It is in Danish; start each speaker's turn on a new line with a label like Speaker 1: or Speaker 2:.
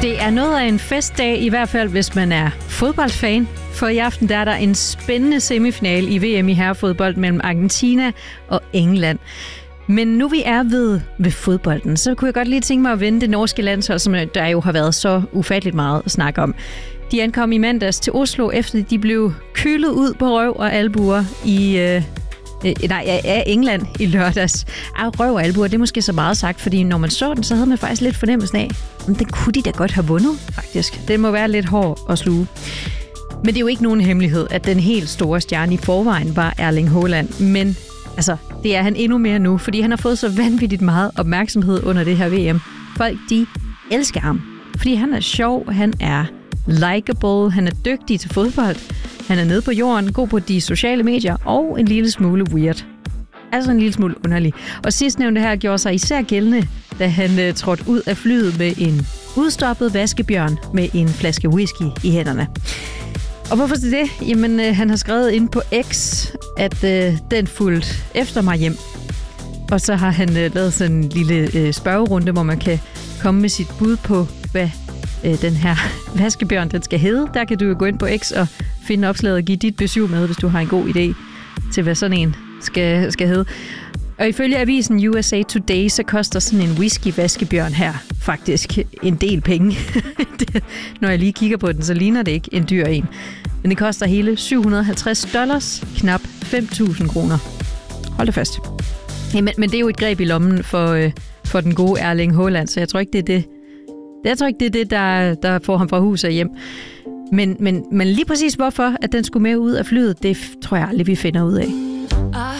Speaker 1: Det er noget af en festdag, i hvert fald hvis man er fodboldfan. For i aften der er der en spændende semifinal i VM i herrefodbold mellem Argentina og England. Men nu vi er ved fodbolden, så kunne jeg godt lige tænke mig at vende det norske landshold, som der jo har været så ufatteligt meget at snakke om. De ankom i mandags til Oslo, efter de blev kylet ud på røv og albuer af England i lørdags. Røv og albuer, det er måske så meget sagt, fordi når man så den, så havde man faktisk lidt fornemmelsen af, at den kunne de da godt have vundet, faktisk. Den må være lidt hård at sluge. Men det er jo ikke nogen hemmelighed, at den helt store stjerne i forvejen var Erling Haaland. Men altså, det er han endnu mere nu, fordi han har fået så vanvittigt meget opmærksomhed under det her VM. Folk, de elsker ham, fordi han er sjov, han er likeable, han er dygtig til fodbold, han er nede på jorden, god på de sociale medier og en lille smule weird. Altså en lille smule underlig. Og sidstnævnte her gjorde sig især gældende, da han trådte ud af flyet med en udstoppet vaskebjørn med en flaske whisky i hænderne. Og hvorfor det? Jamen, han har skrevet ind på X, at den fulgte efter mig hjem. Og så har han lavet sådan en lille spørgerunde, hvor man kan komme med sit bud på, hvad den her vaskebjørn den skal hedde. Der kan du jo gå ind på X og finde opslaget og give dit besøg med, hvis du har en god idé til, hvad sådan en skal hedde. Og ifølge avisen USA Today, så koster sådan en whisky-vaskebjørn her faktisk en del penge. Når jeg lige kigger på den, så ligner det ikke en dyr en. Men det koster hele $750, knap 5.000 kroner. Hold det fast. Ja, men det er jo et greb i lommen for den gode Erling Haaland, så jeg tror ikke, det er det. Jeg tror ikke, det er det, der får ham fra hus og hjem. Men lige præcis hvorfor, at den skulle med ud af flyet, det tror jeg aldrig, vi finder ud af.